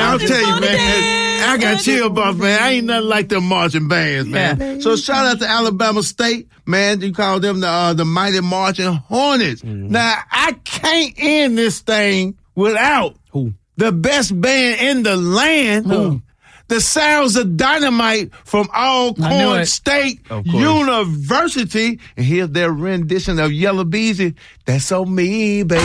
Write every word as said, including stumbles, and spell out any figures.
I'll tell you, man. I got chill bumps, man. I ain't nothing like them marching bands, man. Yeah. So shout out to Alabama State, man. You call them the uh, the Mighty Marching Hornets. Mm-hmm. Now, I can't end this thing without Who? the best band in the land. Who? The Sounds of Dynamite from Alcorn State University. And here's their rendition of Yellow Beezy. That's on me, baby.